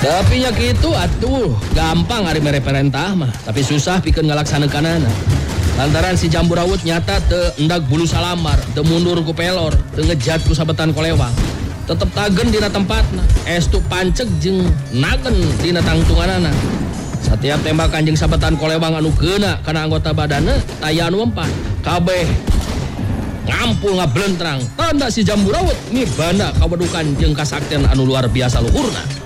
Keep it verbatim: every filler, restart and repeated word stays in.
Tapi nya gitu atuh gampang ari mere perintah mah, tapi susah pikeun ngalaksanakanana. Lantaran si Jamburawut nyata teu endag bulu salamar, teu mundur ku pelor, teu ngejat ku sabetan kolewang. Tetep tagen dina tempatna, estu panceg jeung nagen dina tangtunganana. Setiap tembakan jeung sabetan kolewang anu keuna kana anggota badanna taya anu empat. Kabeh ngampul ngablentrang, tanda si Jamburawut mibanda kawedukan jeung kasaktian anu luar biasa luhurna.